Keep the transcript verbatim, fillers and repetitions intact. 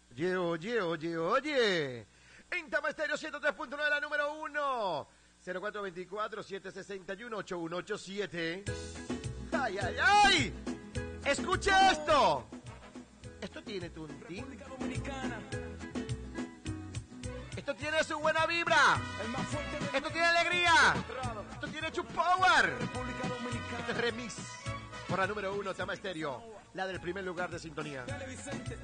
Oye, oye, oye, oye. En Tama Estéreo ciento tres punto nueve, la número uno. cero cuatro dos cuatro, siete seis uno, ocho uno ocho siete. ¡Ay, ay, ay! ¡Escucha esto! Esto tiene tuntín. Esto tiene su buena vibra. Esto tiene alegría. Esto tiene chu power. Este es remix por la número uno, Tama Estéreo. La del primer lugar de sintonía.